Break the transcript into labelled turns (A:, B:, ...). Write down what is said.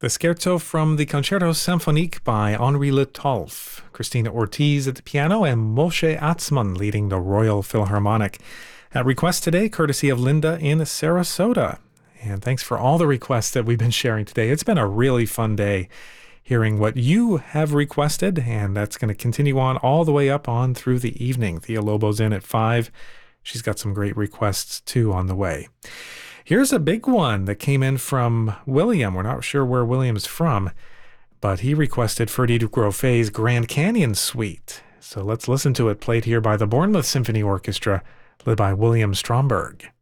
A: The scherzo from the Concerto Symphonique by Henri Letolf, Christina Ortiz at the piano, and Moshe Atzman leading the Royal Philharmonic. At request today, courtesy of Linda in Sarasota. And thanks for all the requests that we've been sharing today. It's been a really fun day hearing what you have requested, and that's going to continue on all the way up on through the evening. Thea Lobo's in at 5. She's got some great requests, too, on the way. Here's a big one that came in from William. We're not sure where William's from, but he requested Ferdy Groffet's Grand Canyon Suite. So let's listen to it, played here by the Bournemouth Symphony Orchestra, led by William Stromberg.